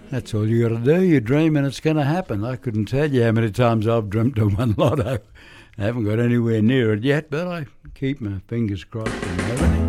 That's all you got to do. You dream and it's going to happen. I couldn't tell you how many times I've dreamt of one lotto. I haven't got anywhere near it yet, but I keep my fingers crossed and everything.